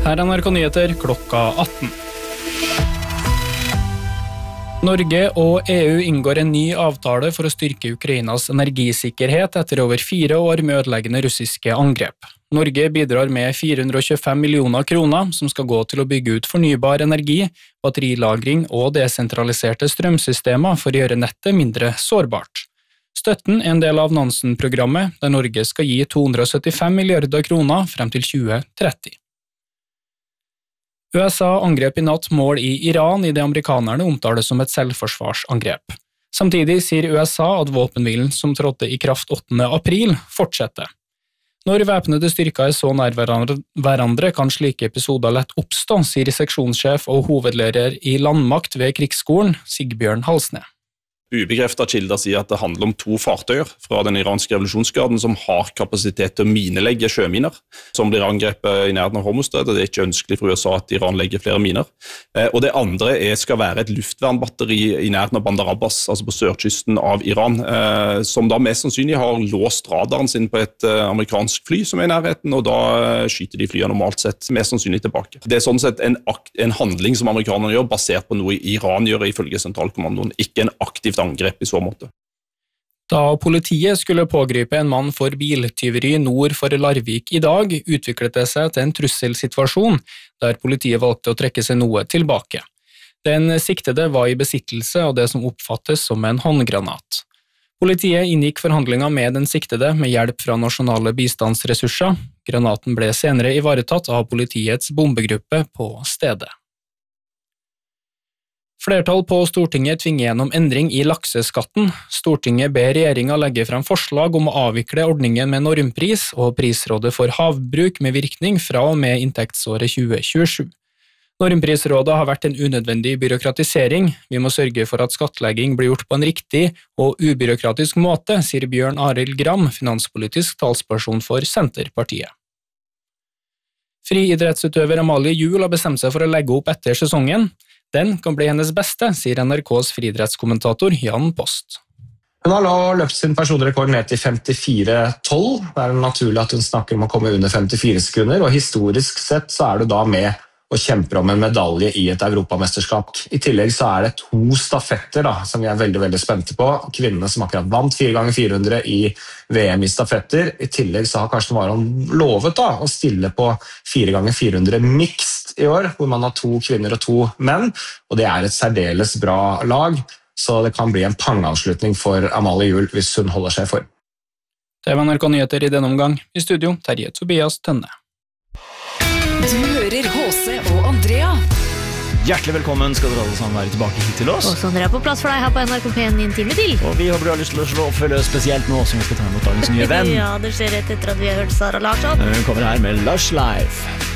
Her er NRK Nyheter klokka 18. Norge og EU inngår en ny avtale for å styrke Ukrainas energisikkerhet etter over 4 år med ødeleggende russiske angrep. Norge bidrar med 425 millioner kroner som skal gå til å bygge ut fornybar energi, batterilagring og desentraliserte strømsystemer for å gjøre nettet mindre sårbart. Støtten er en del av Nansen-programmet, der Norge skal gi 275 milliarder kroner frem til 2030. USA angrep i natt mål i Iran i det amerikanerne omtaler som et selvforsvarsangrep. Samtidig sier USA at våpenhvilen som trådte i kraft 8. april fortsetter. Når væpnede styrker er så nær hverandre kan slike episoder lett oppstå, sier seksjonssjef og hovedlærer i landmakt ved krigsskolen, Sigbjørn Halsne. Ubekreftet kilder sier at det handler om 2 fartøyer fra den iranske revolusjonsgarden som har kapasitet til å minelegge sjøminer, som blir angrepet i nærheten av Hormuzstredet. Det er ikke ønskelig for USA at Iran legger flere miner. Og det andre skal være et luftvernbatteri i nærheten av Bandar Abbas, altså på sørkysten av Iran, som da mest sannsynlig har låst radaren sin på et amerikansk fly som er i nærheten, og da skyter de flyene normalt sett mest sannsynlig tilbake. Det er sånn sett en handling som amerikanerne gjør, basert på noe Iran gjør ifølge sentralkommandoen, ikke en aktivt angrep i så måte. Da politiet skulle pågripe en mann for biltyveri nord for Larvik i dag, utviklet det seg til en trusselsituasjon, der politiet valgte å trekke seg noe tilbake. Den siktede var i besittelse av det som oppfattes som en håndgranat. Politiet inngikk forhandlinger med den siktede med hjelp fra nasjonale bistandsressurser. Granaten ble senere ivaretatt av politiets bombegruppe på stedet. Flertall på Stortinget tvinger gjennom endring i lakseskatten. Stortinget ber regjeringen legge frem forslag om å avvikle ordningen med normpris og prisrådet for havbruk med virkning fra og med inntektsåret 2027. Normprisrådet har vært en unødvendig byråkratisering. Vi må sørge for at skattlegging blir gjort på en riktig og ubyråkratisk måte, sier Bjørn Arild Gram, finanspolitisk talsperson for Senterpartiet. Friidrettsutøver Amalie Juel har bestemt seg for å legge opp etter sesongen. Den kan bli hennes beste, sier NRKs friidrettskommentator Jan Post. Hun har nå løpt sin personrekord ned til 54,12. Det er naturlig at hun snakker om å komme under 54 sekunder, og historisk sett så er du da med og kjemper om en medalje i et europamesterskap. I tillegg så er det 2 stafetter som vi er veldig, veldig spente på. Kvinnene som akkurat vant 4x400 i VM i stafetter. I tillegg så har Karsten Warholm lovet å stille på 4x400 mixed i år, hvor man har 2 kvinner og 2 menn, og det er et særdeles bra lag, så det kan bli en pangavslutning for Amalie Juel hvis hun holder seg i form. Det var NRK Nyheter i denne omgang. I studio, Terje Tobias Tønne. Du hører H.C. og Andrea. Hjertelig velkommen skal dere alle sammen være tilbake hit til oss. Og Sondre er på plass for deg her på NRK P1 i en time til. Og vi håper du har lyst til å slå oppfølge spesielt nå som vi skal ta imot dagens nye venn. Ja, det skjer rett etter at vi har hørt Sara Larsson. Hun kommer her med Lush Life.